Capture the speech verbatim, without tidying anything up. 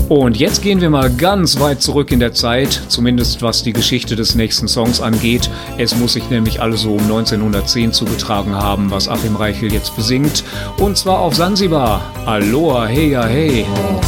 Und jetzt gehen wir mal ganz weit zurück in der Zeit, zumindest was die Geschichte des nächsten Songs angeht. Es muss sich nämlich alles so um neunzehnhundertzehn zugetragen haben, was Achim Reichel jetzt besingt. Und zwar auf Sansibar. Aloha, hey, ja, hey.